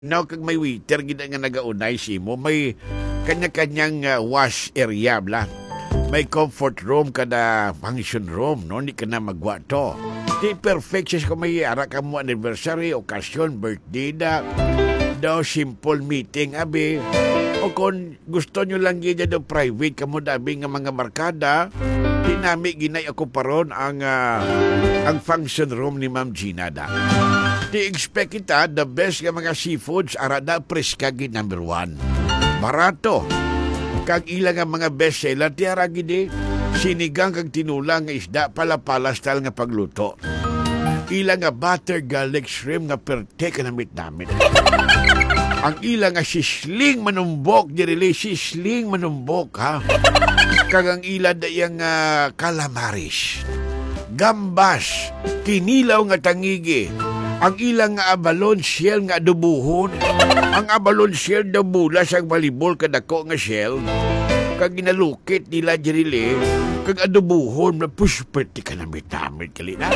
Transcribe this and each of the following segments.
Now, kag may waiter, gina nga nagaunay si mo, may kanya-kanyang wash area, bla. May comfort room kada function room, no? Hindi ka na magwa to. Di perfect siya kung may ara ka mo anniversary, okasyon, birthday na. Daw simple meeting, abi. O kung gusto nyo lang gina daw private, kamo dabi nga mga markada, dinami ginay ako paron ang function room ni Ma'am Gina da. Di-expect kita, the best nga mga seafoods, arada preskagi number 1. Barato. Kag ilang nga mga best seller, di aragi di, sinigang kag tinulang nga isda, pala-pala style nga pagluto. Ilang nga butter garlic shrimp nga perte ka namit namin. Ang ilang nga sisling manumbok, dirili sisling manumbok, ha? Kag ang ilang da yung calamaris, gambas, kinilaw nga tangigi, ang ilang nga abalon shell nga adubuhon. Ang abalon shell daw bulas ang volleyball kadako nga shell. Kag ginalukit nila dirili, kag adubuhon na puspeti ka namit-namit kali na.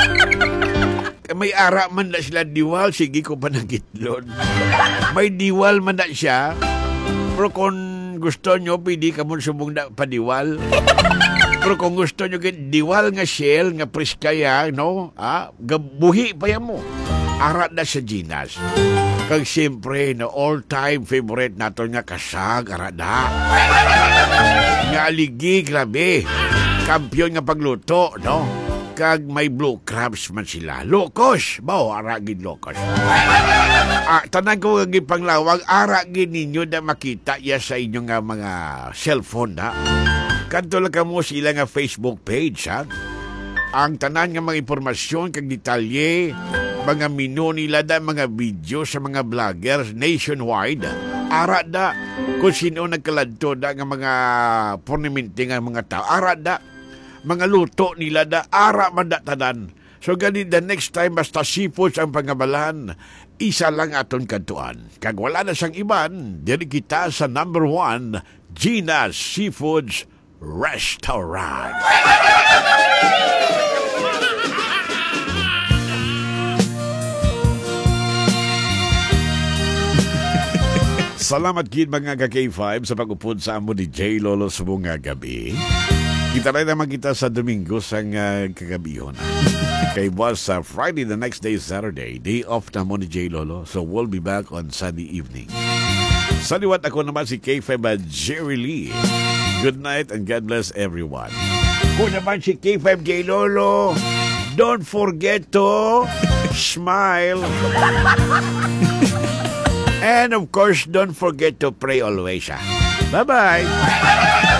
May ara man na sila diwal, sige ko pa nagitlon. May diwal man na siya, pero kung gusto nyo, pwede ka mo subong na padiwal. Pero kung gusto nyo, diwal nga shell, nga priskaya, no? Buhi pa yan mo. Arat na sa Ginas. Kag siyempre, no, all-time favorite nato nga kasag, arat na. Nga aligi, grabe. Kampiyon nga pagluto, no? Kag may blue crabs man sila. Lokos! Bao, aragin lokos. Tanan ko nga panglawag, aragin ninyo na makita ya sa inyong mga cellphone, ha? Kanto lang ka mo sila nga Facebook page, ha? Ang tanan nga mga impormasyon kag detalye, mga menu nila da, mga video sa mga vloggers nationwide, ara da kung sino nagkaladto da nga mga pornimente nga mga tao, ara da mga luto nila da, ara man da tanan. So gani the next time basta seafoods ang pangabalan, isa lang aton kantuan. Kag wala na sang iban, diri kita sa number 1, Gina's Seafoods Restaurant. Salamat gid mga ka-K5 sa pag-upod sa amo ni J. Lolo sa mga gabi. Kita rin naman kita sa Domingo sa kagabihon. Kay was Friday, the next day Saturday, day off na mo ni J. Lolo. So we'll be back on Sunday evening. Sa liwat ako naman si K5 Jerry Lee. Good night and God bless everyone. Kung naman si K5 J. Lolo, don't forget to smile. And of course, don't forget to pray always. Bye-bye.